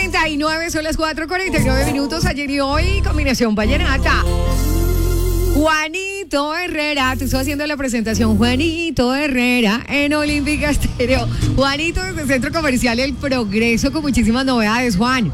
4:49, son las 4:49 minutos. Ayer y hoy, combinación vallenata. Juanito Herrera, te estoy haciendo la presentación. Juanito Herrera en Olímpica Estéreo. Juanito desde Centro Comercial El Progreso con muchísimas novedades, Juan.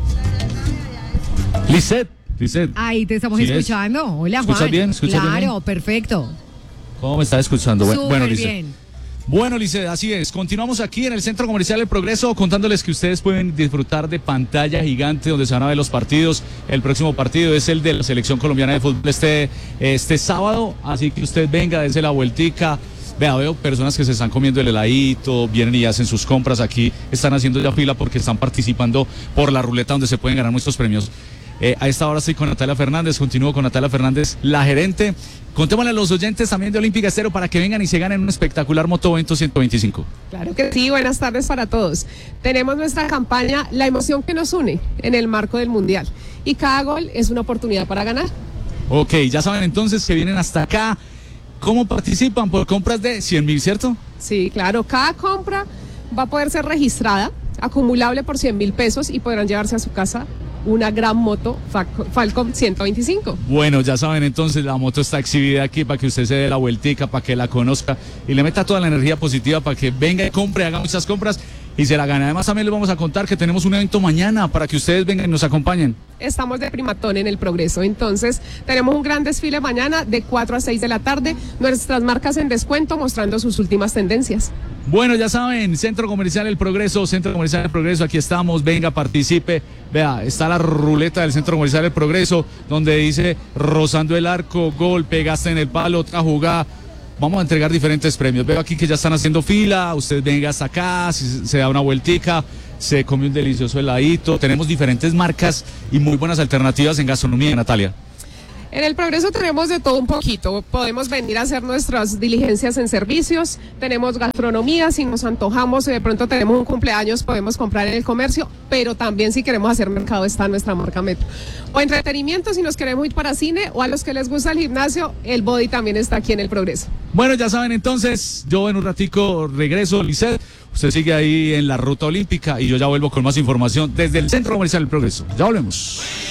Lisset. Ahí te estamos escuchando. Hola, Juan. ¿Escuchas bien? Claro, perfecto. ¿Cómo me estás escuchando? Bueno, Lisset. Bien. Bueno, Lisset, así es. Continuamos aquí en el Centro Comercial El Progreso contándoles que ustedes pueden disfrutar de pantalla gigante donde se van a ver los partidos. El próximo partido es el de la Selección Colombiana de Fútbol este sábado, así que usted venga, dése la vueltica. Veo personas que se están comiendo el heladito, vienen y hacen sus compras aquí, están haciendo ya fila porque están participando por la ruleta donde se pueden ganar nuestros premios. A esta hora estoy con Natalia Fernández, continúo con Natalia Fernández, la gerente. Contémosle a los oyentes también de Olímpica Estéreo para que vengan y se ganen un espectacular Motovento 125. Claro que sí, buenas tardes para todos. Tenemos nuestra campaña La emoción que nos une en el marco del Mundial. Y cada gol es una oportunidad para ganar. Ok, ya saben entonces que vienen hasta acá. ¿Cómo participan? Por compras de 100.000, ¿cierto? Sí, claro, cada compra va a poder ser registrada, acumulable por 100.000 pesos y podrán llevarse a su casa una gran moto Falcon 125. Bueno, ya saben entonces, la moto está exhibida aquí para que usted se dé la vueltica, para que la conozca y le meta toda la energía positiva para que venga y compre, haga muchas compras y se la gane. Además también les vamos a contar que tenemos un evento mañana para que ustedes vengan y nos acompañen. Estamos de primatón en El Progreso, entonces tenemos un gran desfile mañana de 4 a 6 de la tarde, nuestras marcas en descuento mostrando sus últimas tendencias. Bueno, ya saben, Centro Comercial El Progreso, aquí estamos, venga, participe. Vea, está la ruleta del Centro Comercial El Progreso, donde dice rozando el arco, gol, pegaste en el palo, otra jugada. Vamos a entregar diferentes premios. Veo aquí que ya están haciendo fila, usted venga hasta acá, se da una vueltica, se come un delicioso heladito. Tenemos diferentes marcas y muy buenas alternativas en gastronomía, Natalia. En El Progreso tenemos de todo un poquito, podemos venir a hacer nuestras diligencias en servicios, tenemos gastronomía, si nos antojamos, de pronto tenemos un cumpleaños, podemos comprar en el comercio, pero también si queremos hacer mercado está nuestra marca Metro. O entretenimiento, si nos queremos ir para cine, o a los que les gusta el gimnasio, el Body también está aquí en El Progreso. Bueno, ya saben entonces, yo en un ratico regreso, Lisset, usted sigue ahí en la ruta olímpica y yo ya vuelvo con más información desde el Centro Comercial El Progreso. Ya volvemos.